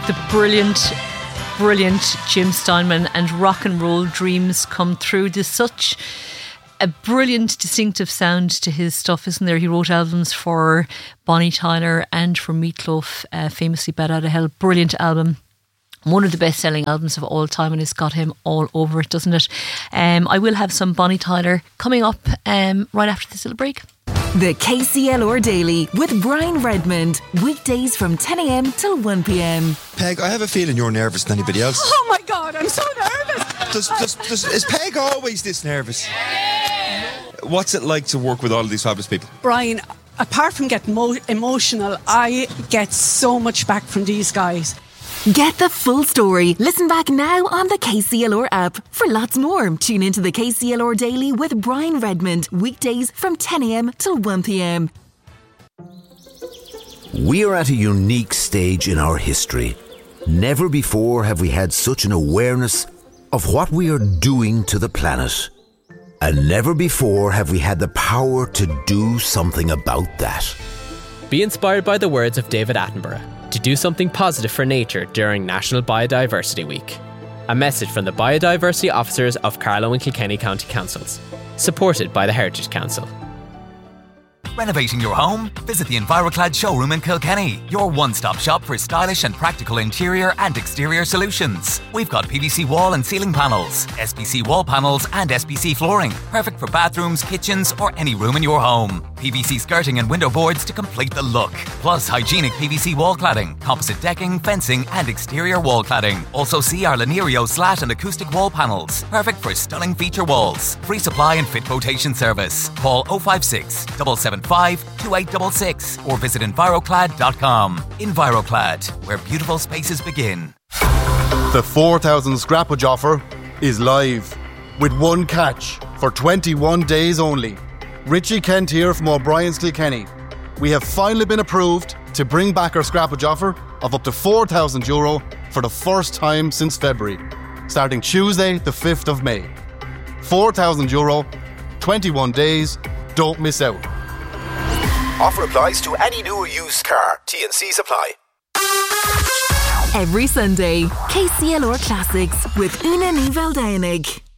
The brilliant Jim Steinman and Rock and Roll Dreams Come True. There's such a brilliant, distinctive sound to his stuff, isn't there? He wrote albums for Bonnie Tyler and for Meat Loaf, famously Bad Outta Hell. Brilliant album. One of the best-selling albums of all time, and it's got him all over it, doesn't it? I will have some Bonnie Tyler coming up right after this little break. The KCLR Daily with Brian Redmond. Weekdays from 10 a.m. till 1 p.m. Peg, I have a feeling you're nervous than anybody else. Oh my God, I'm so nervous. Is Peg always this nervous? What's it like to work with all of these fabulous people? Brian, apart from getting emotional, I get so much back from these guys. Get the full story. Listen back now on the KCLR app. For lots more, tune into the KCLR Daily with Brian Redmond. Weekdays from 10 a.m. till 1 p.m. We are at a unique stage in our history. Never before have we had such an awareness of what we are doing to the planet. And never before have we had the power to do something about that. Be inspired by the words of David Attenborough to do something positive for nature during National Biodiversity Week. A message from the Biodiversity Officers of Carlow and Kilkenny County Councils, supported by the Heritage Council. Renovating your home? Visit the EnviroClad showroom in Kilkenny, your one-stop shop for stylish and practical interior and exterior solutions. We've got PVC wall and ceiling panels, SPC wall panels and SPC flooring, perfect for bathrooms, kitchens or any room in your home. PVC skirting and window boards to complete the look. Plus hygienic PVC wall cladding, composite decking, fencing and exterior wall cladding. Also see our Lanerio slat and acoustic wall panels, perfect for stunning feature walls. Free supply and fit quotation service. Call 056 775 2866 or visit EnviroClad.com. EnviroClad, where beautiful spaces begin. The 4,000 scrappage offer is live with one catch for 21 days only. Richie Kent here from O'Brien's Kilkenny. We have finally been approved to bring back our scrappage offer of up to €4,000 for the first time since February, starting Tuesday the 5th of May. €4,000, 21 days, don't miss out. Offer applies to any new or used car. T&C supply. Every Sunday, KCLR Classics with Una Ní Bhealdánaigh.